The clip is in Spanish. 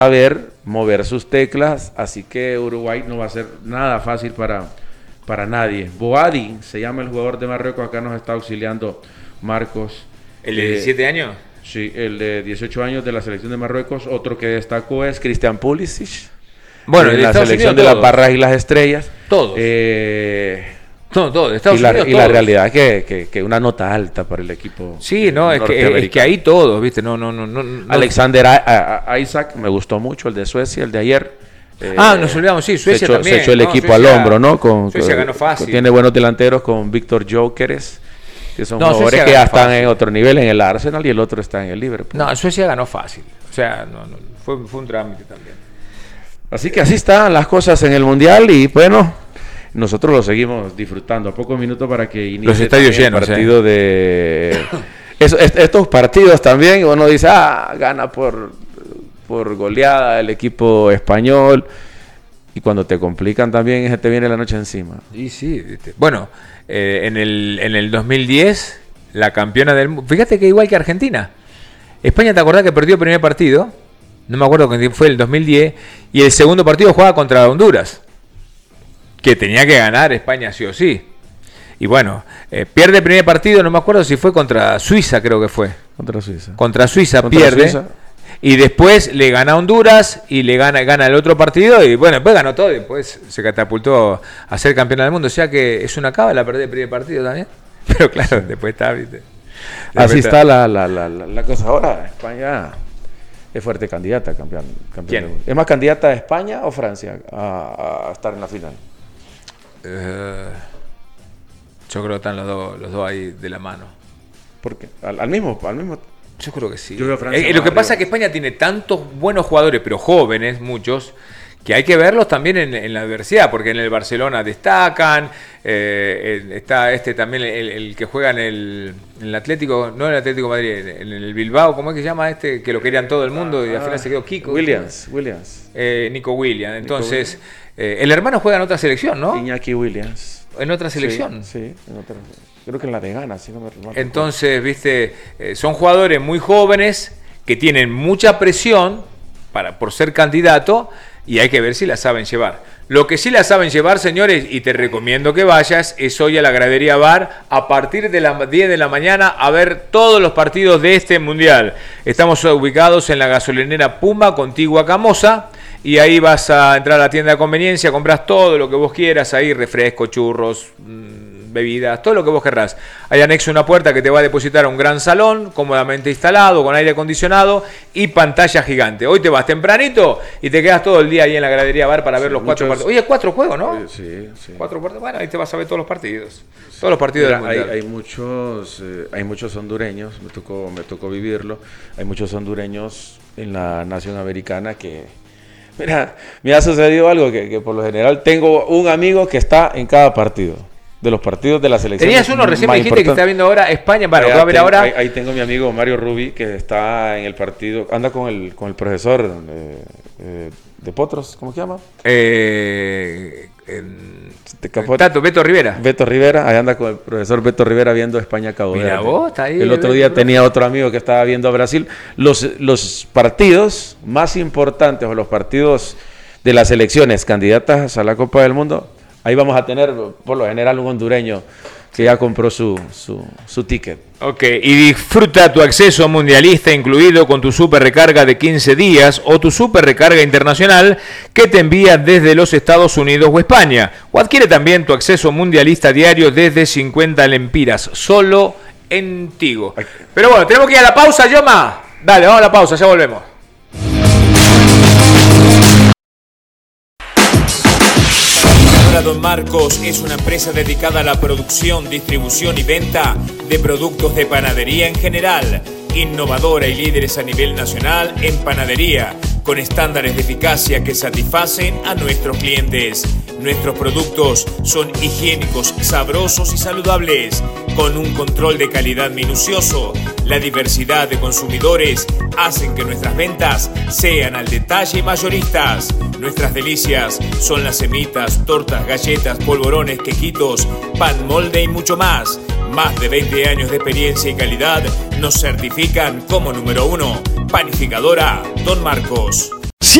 saber mover sus teclas, así que Uruguay no va a ser nada fácil para nadie. Boadi se llama el jugador de Marruecos, acá nos está auxiliando Marcos. ¿El de 17 años? Sí, el de 18 años de la selección de Marruecos. Otro que destacó es Christian Pulisic. Bueno, en la selección de las barras y las estrellas. Todos. Todo, Estados Unidos. Y la realidad es que una nota alta para el equipo. Sí, no, es que ahí todos, ¿viste? No. Alexander Isaac, me gustó mucho, el de Suecia, el de ayer. Nos olvidamos, sí, Suecia también. Se echó el equipo al hombro, ¿no? Suecia ganó fácil. Tiene buenos delanteros con Víctor Gyökeres, que son jugadores que ya están en otro nivel en el Arsenal y el otro está en el Liverpool. No, Suecia ganó fácil. O sea, fue un trámite también. Así que así están las cosas en el Mundial y bueno, nosotros lo seguimos disfrutando. A pocos minutos para que inicie los estadios llenos, el partido de... estos partidos también, uno dice, gana por goleada el equipo español, y cuando te complican también te viene la noche encima. Y sí, bueno, en el 2010 la campeona del mundo, fíjate que igual que Argentina, España, ¿te acordás que perdió el primer partido? No me acuerdo que fue el 2010, y el segundo partido jugaba contra Honduras, que tenía que ganar España sí o sí. Y bueno, pierde el primer partido, no me acuerdo si fue contra Suiza, creo que fue. Contra Suiza pierde. Suiza. Y después le gana a Honduras y le gana el otro partido y bueno, después ganó todo y después se catapultó a ser campeona del mundo. O sea que es una cábala perder el primer partido también. Pero claro, después está, ¿viste? Así está la cosa ahora. España es fuerte candidata a campeón. ¿Quién? ¿Es más candidata a España o Francia a estar en la final? Yo creo que están los dos ahí de la mano. ¿Por qué? ¿Al mismo? Yo creo que sí. Yo veo Francia lo que pasa es que España tiene tantos buenos jugadores, pero jóvenes, muchos, que hay que verlos también en la adversidad, porque en el Barcelona destacan, está también el que juega en el Atlético, no en el Atlético de Madrid, en el Bilbao, ¿cómo es que se llama que lo querían todo el mundo y al final se quedó Kiko? Williams. Nico Williams. Entonces, el hermano juega en otra selección, ¿no? Iñaki Williams. ¿En otra selección? Sí, en otra. Creo que en la de Ghana, si no me recuerdo. Entonces, viste, son jugadores muy jóvenes que tienen mucha presión por ser candidato y hay que ver si la saben llevar. Lo que sí la saben llevar, señores, y te recomiendo que vayas, es hoy a la gradería Bar a partir de las 10 de la mañana a ver todos los partidos de este Mundial. Estamos ubicados en la gasolinera Puma, contigua a Camosa, y ahí vas a entrar a la tienda de conveniencia, compras todo lo que vos quieras, ahí refresco, churros, bebidas, todo lo que vos querrás. Hay anexo una puerta que te va a depositar a un gran salón, cómodamente instalado, con aire acondicionado y pantalla gigante. Hoy te vas tempranito y te quedas todo el día ahí en la gradería Bar para ver los 4 partidos. Oye, 4 juegos, ¿no? Sí. 4 partidos, bueno, ahí te vas a ver todos los partidos. Todos los partidos del Mundial. Hay muchos hondureños, me tocó vivirlo. Hay muchos hondureños en la nación americana que... Mira, me ha sucedido algo que por lo general tengo un amigo que está en cada partido. De los partidos de la selección. Tenías uno, recién me dijiste que está viendo ahora España. Bueno, va a ver ahora. Ahí tengo a mi amigo Mario Rubí, que está en el partido, anda con el profesor de Potros, ¿cómo se llama? Beto Rivera. Beto Rivera, ahí anda con el profesor Beto Rivera viendo España-Cabo Verde. Mira vos, está ahí. El otro día tenía otro amigo que estaba viendo a Brasil. Los partidos más importantes o los partidos de las selecciones candidatas a la Copa del Mundo, ahí vamos a tener, por lo general, un hondureño que ya compró su ticket. Ok, y disfruta tu acceso mundialista incluido con tu super recarga de 15 días o tu super recarga internacional que te envía desde los Estados Unidos o España. O adquiere también tu acceso mundialista diario desde 50 lempiras, solo en Tigo. Pero bueno, tenemos que ir a la pausa, Yoma. Dale, vamos a la pausa, ya volvemos. Don Marcos es una empresa dedicada a la producción, distribución y venta de productos de panadería en general, innovadora y líderes a nivel nacional en panadería, con estándares de eficacia que satisfacen a nuestros clientes. Nuestros productos son higiénicos, sabrosos y saludables, con un control de calidad minucioso. La diversidad de consumidores hacen que nuestras ventas sean al detalle y mayoristas. Nuestras delicias son las semitas, tortas, galletas, polvorones, quequitos, pan molde y mucho más. Más de 20 años de experiencia y calidad nos certifican como número 1. Panificadora Don Marcos.